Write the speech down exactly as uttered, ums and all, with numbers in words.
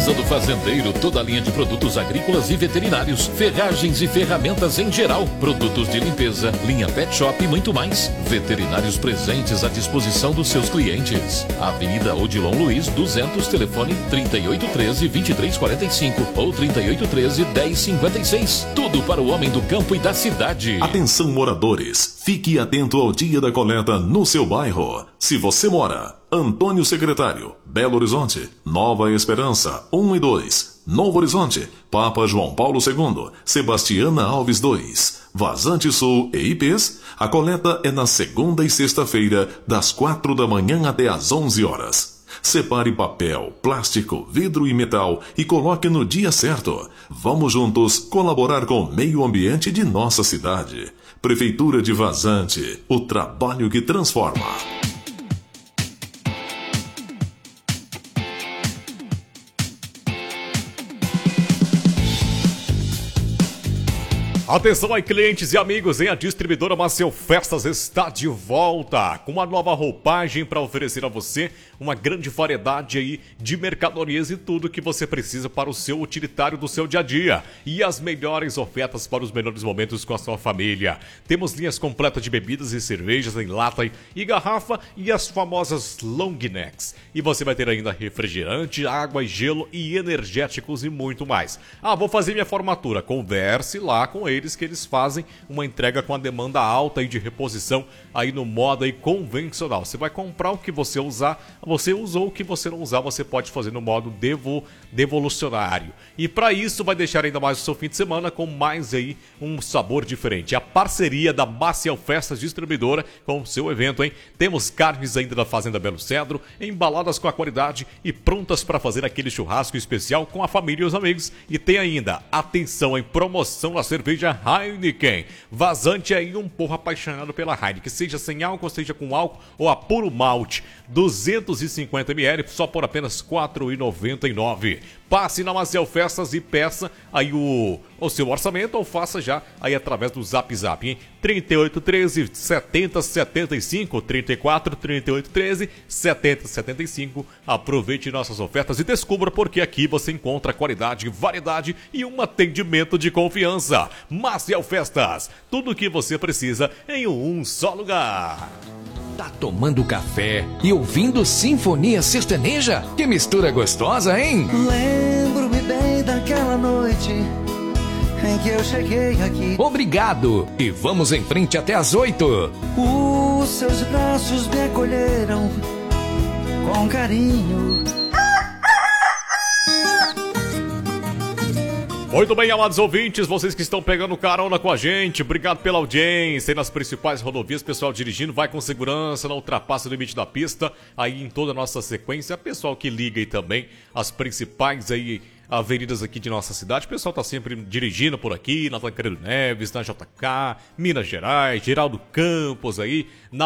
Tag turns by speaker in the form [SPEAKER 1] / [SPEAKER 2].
[SPEAKER 1] Casa do Fazendeiro, toda a linha de produtos agrícolas e veterinários, ferragens e ferramentas em geral, produtos de limpeza, linha pet shop e muito mais. Veterinários presentes à disposição dos seus clientes. Avenida Odilon Luiz, duzentos, telefone trinta e oito treze, vinte e três quarenta e cinco ou trinta e oito treze, dez cinquenta e seis. Tudo para o homem do campo e da cidade.
[SPEAKER 2] Atenção, moradores, fique atento ao dia da coleta no seu bairro. Se você mora Antônio Secretário, Belo Horizonte, Nova Esperança, um e dois, Novo Horizonte, Papa João Paulo segundo, Sebastiana Alves dois, Vazante Sul e I Pês, a coleta é na segunda e sexta-feira, das quatro da manhã até às onze horas. Separe papel, plástico, vidro e metal e coloque no dia certo. Vamos juntos colaborar com o meio ambiente de nossa cidade. Prefeitura de Vazante, o trabalho que transforma.
[SPEAKER 3] Atenção aí, clientes e amigos, hein? A distribuidora Maciel Festas está de volta com uma nova roupagem para oferecer a você uma grande variedade aí de mercadorias e tudo que você precisa para o seu utilitário do seu dia a dia. E as melhores ofertas para os melhores momentos com a sua família. Temos linhas completas de bebidas e cervejas em lata e garrafa e as famosas long necks. E você vai ter ainda refrigerante, água e gelo e energéticos e muito mais. Ah, vou fazer minha formatura. Converse lá com eles. Eles que eles fazem uma entrega com a demanda alta e de reposição aí no modo aí convencional. Você vai comprar o que você usar, você usou o que você não usar, você pode fazer no modo devo, devolucionário. E para isso vai deixar ainda mais o seu fim de semana com mais aí um sabor diferente. A parceria da Maciel Festas Distribuidora com o seu evento, hein? Temos carnes ainda da Fazenda Belo Cedro, embaladas com a qualidade e prontas para fazer aquele churrasco especial com a família e os amigos. E tem ainda, atenção em promoção na cerveja Heineken. Vazante aí um porra apaixonado pela Heineken, seja sem álcool, seja com álcool ou a puro malte, duzentos e cinquenta mililitros só por apenas quatro reais e noventa e nove centavos. Passe na Maciel Festas e peça aí o, o seu orçamento ou faça já aí através do Zap Zap, hein? trinta e oito treze, setenta setenta e cinco, trinta e quatro, trinta e oito treze, setenta setenta e cinco. Aproveite nossas ofertas e descubra porque aqui você encontra qualidade, variedade e um atendimento de confiança. Maciel Festas, tudo o que você precisa em um só lugar.
[SPEAKER 4] Tá tomando café e ouvindo Sinfonia Sertaneja? Que mistura gostosa, hein?
[SPEAKER 5] Lembro-me bem daquela noite em que eu cheguei aqui.
[SPEAKER 4] Obrigado! E vamos em frente até às oito.
[SPEAKER 5] Os seus braços me acolheram com carinho.
[SPEAKER 3] Muito bem, amados ouvintes, vocês que estão pegando carona com a gente, obrigado pela audiência. E nas principais rodovias, pessoal dirigindo, vai com segurança, não ultrapassa o limite da pista. Aí em toda a nossa sequência, pessoal que liga aí também as principais aí avenidas aqui de nossa cidade. O pessoal tá sempre dirigindo por aqui, na Tancredo Neves, na J K, Minas Gerais, Geraldo Campos aí, na